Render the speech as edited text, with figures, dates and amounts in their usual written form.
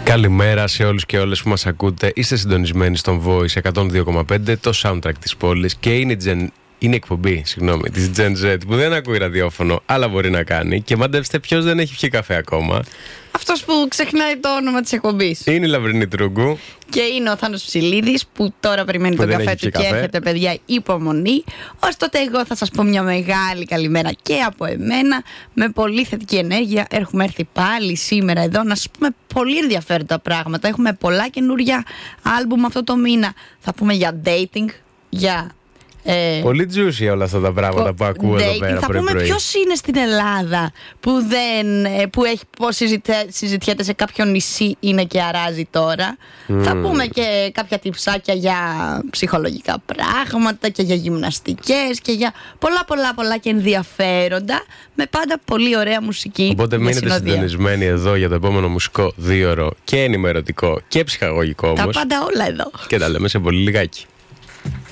Καλημέρα σε όλους και όλες που μας ακούτε. Είστε συντονισμένοι στον Voice 102,5, το soundtrack της πόλης, και είναι εκπομπή, της Gen Z, που δεν ακούει ραδιόφωνο, αλλά μπορεί να κάνει. Και μαντέψτε ποιος δεν έχει πιει καφέ ακόμα. Αυτός που ξεχνάει το όνομα της εκπομπής. Είναι η Λαυρινή Τρούγκου. Και είναι ο Θάνος Ψηλίδης, που τώρα περιμένει τον καφέ του και έρχεται, παιδιά, υπομονή. Ως τότε εγώ θα σας πω μια μεγάλη καλημέρα και από εμένα, με πολύ θετική ενέργεια. Έχουμε έρθει πάλι σήμερα εδώ να σας πούμε πολύ ενδιαφέροντα πράγματα. Έχουμε πολλά καινούρια άλμπουμ αυτό το μήνα. Θα πούμε για dating, για... πολύ juicy όλα αυτά τα πράγματα που ακούω εδώ πέρα. Θα πούμε ποιος είναι στην Ελλάδα που έχει πώς συζητιέται σε κάποιο νησί είναι και αράζει τώρα. Θα πούμε και κάποια τυψάκια για ψυχολογικά πράγματα και για γυμναστικές και για πολλά και ενδιαφέροντα, με πάντα πολύ ωραία μουσική. Οπότε μείνετε συντονισμένοι εδώ για το επόμενο μουσικό 2ωρο, και ενημερωτικό και ψυχαγωγικό όμως. Τα πάντα όλα εδώ. Και τα λέμε σε πολύ λιγάκι.